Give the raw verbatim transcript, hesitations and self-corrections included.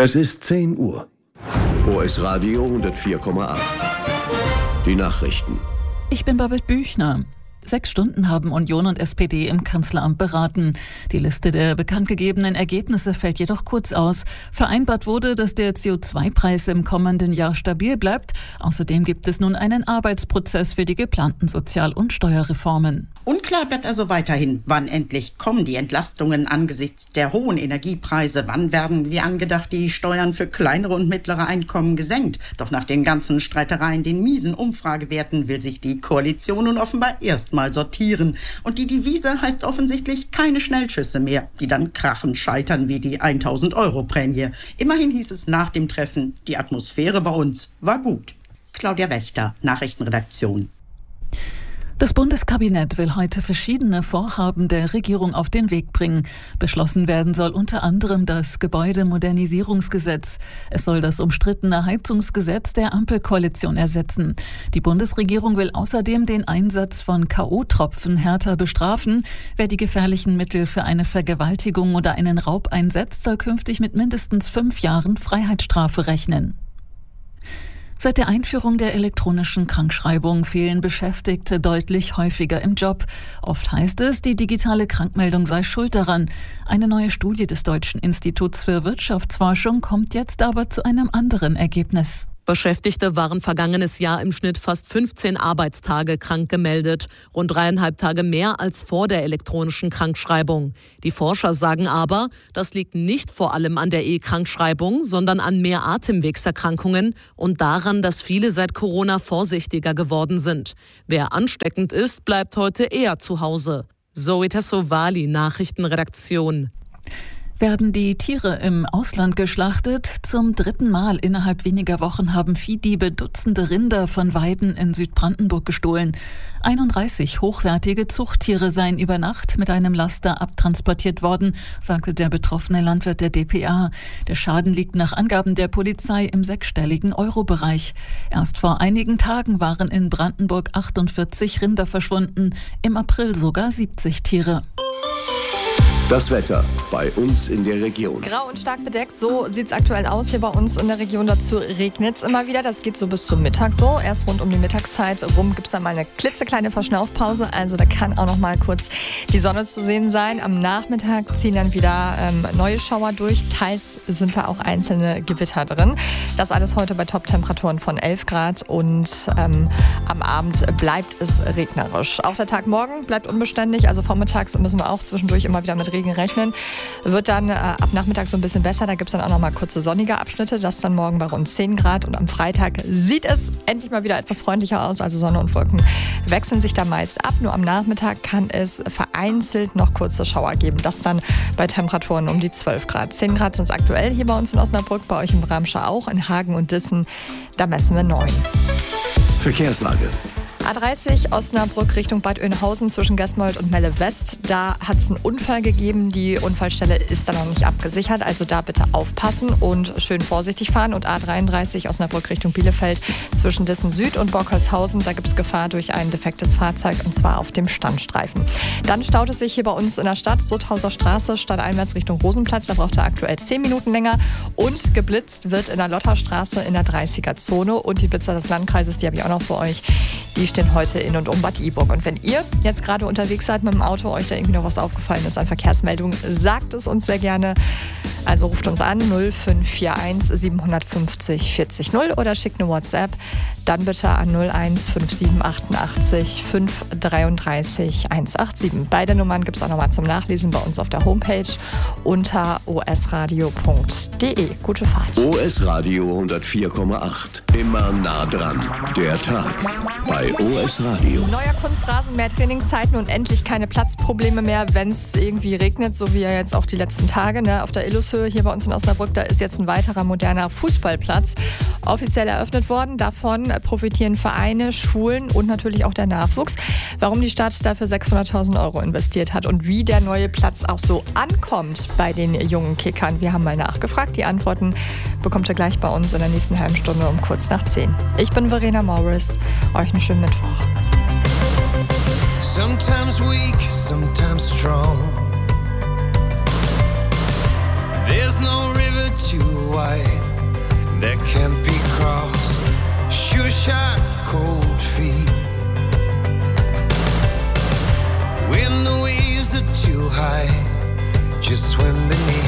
Es ist zehn Uhr. O S Radio hundertvier Komma acht. Die Nachrichten. Ich bin Babette Büchner. Sechs Stunden haben Union und S P D im Kanzleramt beraten. Die Liste der bekanntgegebenen Ergebnisse fällt jedoch kurz aus. Vereinbart wurde, dass der C O zwei Preis im kommenden Jahr stabil bleibt. Außerdem gibt es nun einen Arbeitsprozess für die geplanten Sozial- und Steuerreformen. Unklar bleibt also weiterhin, wann endlich kommen die Entlastungen angesichts der hohen Energiepreise. Wann werden, wie angedacht, die Steuern für kleinere und mittlere Einkommen gesenkt? Doch nach den ganzen Streitereien, den miesen Umfragewerten, will sich die Koalition nun offenbar erstmal sortieren. Und die Devise heißt offensichtlich keine Schnellschüsse mehr, die dann krachend scheitern wie die tausend Euro Prämie. Immerhin hieß es nach dem Treffen, die Atmosphäre bei uns war gut. Claudia Wächter, Nachrichtenredaktion. Das Bundeskabinett will heute verschiedene Vorhaben der Regierung auf den Weg bringen. Beschlossen werden soll unter anderem das Gebäudemodernisierungsgesetz. Es soll das umstrittene Heizungsgesetz der Ampelkoalition ersetzen. Die Bundesregierung will außerdem den Einsatz von K O-Tropfen härter bestrafen. Wer die gefährlichen Mittel für eine Vergewaltigung oder einen Raub einsetzt, soll künftig mit mindestens fünf Jahren Freiheitsstrafe rechnen. Seit der Einführung der elektronischen Krankschreibung fehlen Beschäftigte deutlich häufiger im Job. Oft heißt es, die digitale Krankmeldung sei schuld daran. Eine neue Studie des Deutschen Instituts für Wirtschaftsforschung kommt jetzt aber zu einem anderen Ergebnis. Beschäftigte waren vergangenes Jahr im Schnitt fast fünfzehn Arbeitstage krank gemeldet, rund dreieinhalb Tage mehr als vor der elektronischen Krankschreibung. Die Forscher sagen aber, das liegt nicht vor allem an der E-Krankschreibung, sondern an mehr Atemwegserkrankungen und daran, dass viele seit Corona vorsichtiger geworden sind. Wer ansteckend ist, bleibt heute eher zu Hause. Zoe Tassovali, Nachrichtenredaktion. Werden die Tiere im Ausland geschlachtet? Zum dritten Mal innerhalb weniger Wochen haben Viehdiebe Dutzende Rinder von Weiden in Südbrandenburg gestohlen. einunddreißig hochwertige Zuchttiere seien über Nacht mit einem Laster abtransportiert worden, sagte der betroffene Landwirt der D P A. Der Schaden liegt nach Angaben der Polizei im sechsstelligen Euro-Bereich. Erst vor einigen Tagen waren in Brandenburg achtundvierzig Rinder verschwunden, im April sogar siebzig Tiere. Das Wetter bei uns in der Region. Grau und stark bedeckt, so sieht es aktuell aus hier bei uns in der Region. Dazu regnet es immer wieder, das geht so bis zum Mittag so. Erst rund um die Mittagszeit rum gibt es dann mal eine klitzekleine Verschnaufpause. Also da kann auch noch mal kurz die Sonne zu sehen sein. Am Nachmittag ziehen dann wieder ähm, neue Schauer durch. Teils sind da auch einzelne Gewitter drin. Das alles heute bei Top-Temperaturen von elf Grad und ähm, am Abend bleibt es regnerisch. Auch der Tag morgen bleibt unbeständig, also vormittags müssen wir auch zwischendurch immer wieder mit Regen rechnen. Wird dann äh, ab Nachmittag so ein bisschen besser. Da gibt es dann auch noch mal kurze sonnige Abschnitte. Das dann morgen bei rund zehn Grad. Und am Freitag sieht es endlich mal wieder etwas freundlicher aus. Also Sonne und Wolken wechseln sich da meist ab. Nur am Nachmittag kann es vereinzelt noch kurze Schauer geben. Das dann bei Temperaturen um die zwölf Grad. zehn Grad sind es aktuell hier bei uns in Osnabrück. Bei euch in Bramsche auch. In Hagen und Dissen, da messen wir neun. Verkehrslage. A dreißig Osnabrück Richtung Bad Oeynhausen zwischen Gesmold und Melle West. Da hat es einen Unfall gegeben. Die Unfallstelle ist dann noch nicht abgesichert. Also da bitte aufpassen und schön vorsichtig fahren. Und A dreiunddreißig Osnabrück Richtung Bielefeld zwischen Dissen Süd und Borkholzhausen. Da gibt es Gefahr durch ein defektes Fahrzeug und zwar auf dem Standstreifen. Dann staut es sich hier bei uns in der Stadt. Sutthauser Straße, stadteinwärts Richtung Rosenplatz. Da braucht er aktuell zehn Minuten länger. Und geblitzt wird in der Lotterstraße in der dreißiger-Zone. Und die Blitzer des Landkreises, die habe ich auch noch für euch. Die stehen heute in und um Bad Iburg. Und wenn ihr jetzt gerade unterwegs seid mit dem Auto, euch da irgendwie noch was aufgefallen ist an Verkehrsmeldungen, sagt es uns sehr gerne. Also ruft uns an null fünf vier eins sieben fünf null vier null oder schickt eine WhatsApp. Dann bitte an null eins fünf sieben achtundachtzig fünf dreiunddreißig hundertsiebenundachtzig. Beide Nummern gibt es auch nochmal zum Nachlesen bei uns auf der Homepage unter o s radio punkt d e. Gute Fahrt. O S Radio hundertvier Komma acht. Immer nah dran. Der Tag bei O S Radio. Neuer Kunstrasen, mehr Trainingszeiten und endlich keine Platzprobleme mehr, wenn es irgendwie regnet, so wie ja jetzt auch die letzten Tage. Ne? Auf der Illushöhe hier bei uns in Osnabrück, da ist jetzt ein weiterer moderner Fußballplatz offiziell eröffnet worden. Davon profitieren Vereine, Schulen und natürlich auch der Nachwuchs. Warum die Stadt dafür sechshunderttausend Euro investiert hat und wie der neue Platz auch so ankommt bei den jungen Kickern. Wir haben mal nachgefragt. Die Antworten bekommt ihr gleich bei uns in der nächsten halben Stunde um kurz nach zehn. Ich bin Verena Morris. Euch einen schönen Mittwoch. Sometimes weak, sometimes strong. There's no river to white that can't be crossed. Sure shot, cold feet. When the waves are too high, just swim beneath.